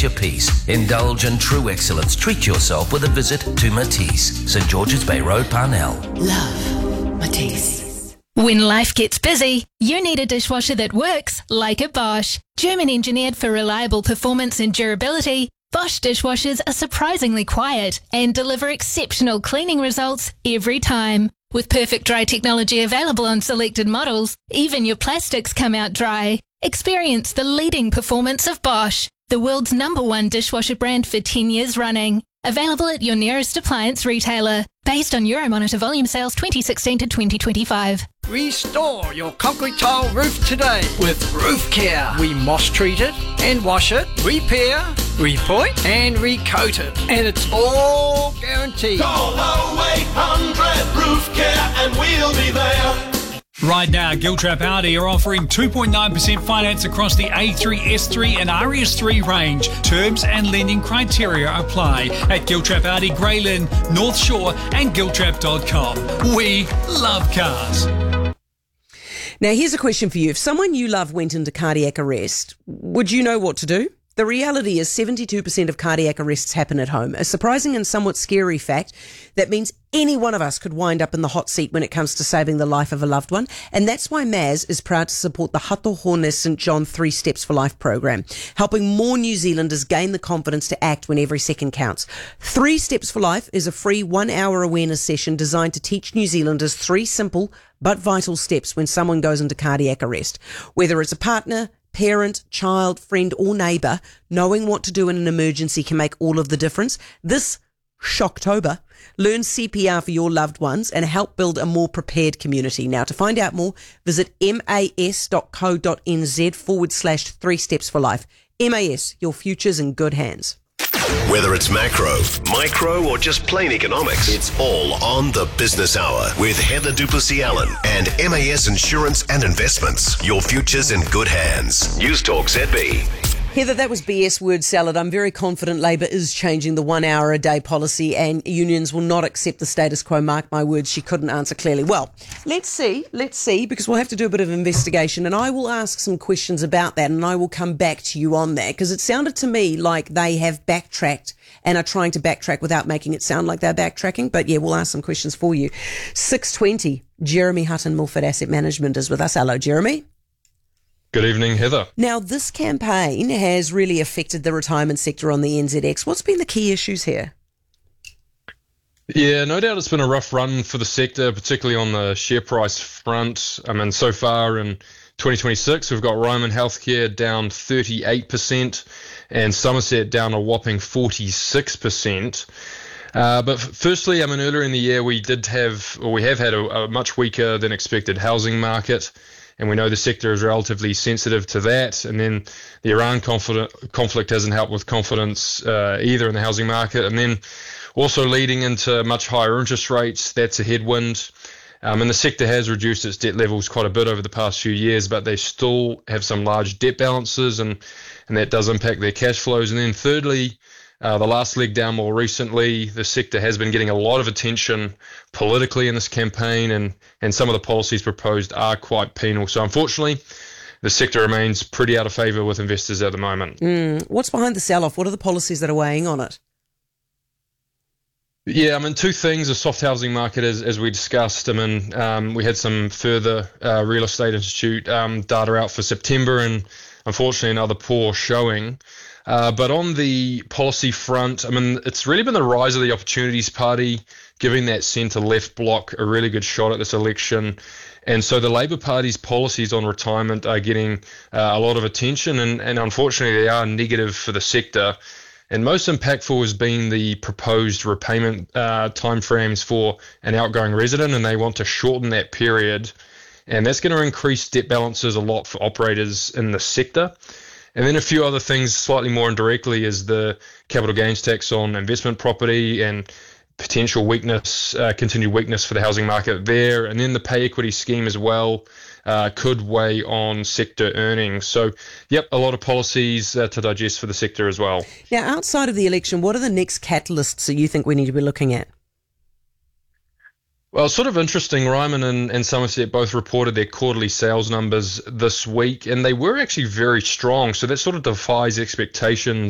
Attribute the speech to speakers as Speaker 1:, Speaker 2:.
Speaker 1: your peace. Indulge in true excellence. Treat yourself with a visit to Matisse, St George's Bay Road, Parnell.
Speaker 2: Love Matisse.
Speaker 3: When life gets busy, you need a dishwasher that works like a Bosch. German engineered for reliable performance and durability, Bosch dishwashers are surprisingly quiet and deliver exceptional cleaning results every time. With perfect dry technology available on selected models, even your plastics come out dry. Experience the leading performance of Bosch, the world's #1 dishwasher brand for 10 years running. Available at your nearest appliance retailer, based on Euromonitor volume sales 2016 to 2025.
Speaker 4: Restore your concrete tile roof today with Roof Care. We moss treat it and wash it, repair, repoint and recoat it. And it's all guaranteed.
Speaker 5: Call 0800 Roof Care and we'll be there.
Speaker 6: Right now, Giltrap Audi are offering 2.9% finance across the A3, S3 and RS3 range. Terms and lending criteria apply at Giltrap Audi, Greylyn, North Shore and giltrap.com. We love cars.
Speaker 7: Now, here's a question for you. If someone you love went into cardiac arrest, would you know what to do? The reality is 72% of cardiac arrests happen at home. A surprising and somewhat scary fact that means any one of us could wind up in the hot seat when it comes to saving the life of a loved one. And that's why Maz is proud to support the Hato Hone St John 3 Steps for Life program, helping more New Zealanders gain the confidence to act when every second counts. 3 Steps for Life is a free 1-hour awareness session designed to teach New Zealanders 3 simple but vital steps when someone goes into cardiac arrest. Whether it's a partner, parent, child, friend or neighbour, knowing what to do in an emergency can make all of the difference. This Shocktober, learn CPR for your loved ones and help build a more prepared community. Now, to find out more, visit mas.co.nz/3 Steps for Life. MAS, your future's in good hands.
Speaker 8: Whether it's macro, micro, or just plain economics, it's all on the Business Hour with Heather Duplessis-Allen and MAS Insurance and Investments. Your future's in good hands. News Talk ZB.
Speaker 7: Heather, that was BS word salad. I'm very confident Labor is changing the 1 hour a day policy and unions will not accept the status quo. Mark my words, she couldn't answer clearly. Well, let's see, because we'll have to do a bit of investigation and I will ask some questions about that and I will come back to you on that because it sounded to me like they have backtracked and are trying to backtrack without making it sound like they're backtracking. But yeah, we'll ask some questions for you. 6:20, Jeremy Hutton, Milford Asset Management is with us. Hello, Jeremy.
Speaker 9: Good evening, Heather.
Speaker 7: Now, this campaign has really affected the retirement sector on the NZX. What's been the key issues here?
Speaker 9: Yeah, no doubt it's been a rough run for the sector, particularly on the share price front. I mean, so far in 2026, we've got Ryman Healthcare down 38% and Somerset down a whopping 46%. But firstly, I mean, earlier in the year, we have had a much weaker than expected housing market. And we know the sector is relatively sensitive to that. And then the Iran conflict hasn't helped with confidence either in the housing market. And then also leading into much higher interest rates, that's a headwind. And the sector has reduced its debt levels quite a bit over the past few years, but they still have some large debt balances and that does impact their cash flows. And then thirdly, the last leg down more recently, the sector has been getting a lot of attention politically in this campaign and some of the policies proposed are quite penal. So unfortunately, the sector remains pretty out of favour with investors at the moment.
Speaker 7: What's behind the sell-off? What are the policies that are weighing on it?
Speaker 9: Yeah, I mean, 2 things. A soft housing market, as we discussed. I mean, we had some further Real Estate Institute data out for September and unfortunately another poor showing. But on the policy front, I mean, it's really been the rise of the Opportunities Party, giving that centre-left bloc a really good shot at this election. And so the Labour Party's policies on retirement are getting a lot of attention, and unfortunately they are negative for the sector. And most impactful has been the proposed repayment timeframes for an outgoing resident, and they want to shorten that period. And that's going to increase debt balances a lot for operators in the sector. And then a few other things slightly more indirectly is the capital gains tax on investment property and potential weakness, continued weakness for the housing market there. And then the pay equity scheme as well could weigh on sector earnings. So, yep, a lot of policies to digest for the sector as well.
Speaker 7: Now, outside of the election, what are the next catalysts that you think we need to be looking at?
Speaker 9: Well, it's sort of interesting. Ryman and Somerset both reported their quarterly sales numbers this week, and they were actually very strong. So that sort of defies expectations